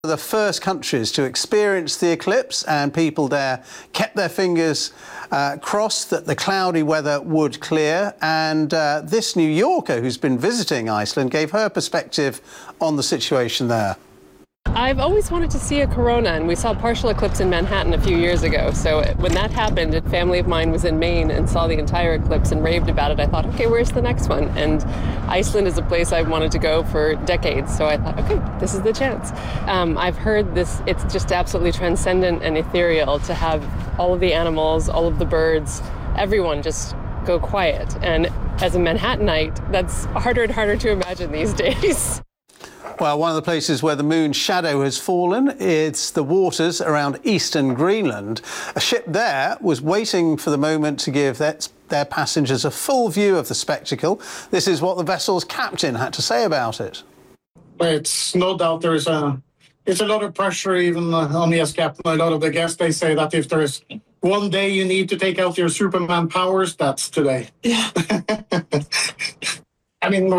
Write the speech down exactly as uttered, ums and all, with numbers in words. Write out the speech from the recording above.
The first countries to experience the eclipse, and people there kept their fingers uh, crossed that the cloudy weather would clear. And uh, this New Yorker who's been visiting Iceland gave her perspective on the situation there. I've always wanted to see a corona, and we saw partial eclipse in Manhattan a few years ago. So when that happened, a family of mine was in Maine and saw the entire eclipse and raved about it. I thought, okay, where's the next one? And Iceland is a place I've wanted to go for decades. So I thought, okay, this is the chance. Um, I've heard this, it's just absolutely transcendent and ethereal to have all of the animals, all of the birds, everyone just go quiet. And as a Manhattanite, that's harder and harder to imagine these days. Well, one of the places where the moon's shadow has fallen, it's the waters around eastern Greenland. A ship there was waiting for the moment to give that, their passengers a full view of the spectacle. This is what the vessel's captain had to say about it. It's no doubt there's a, it's a lot of pressure even on me as captain. A lot of the guests, they say that if there's one day you need to take out your Superman powers, that's today. Yeah. I mean,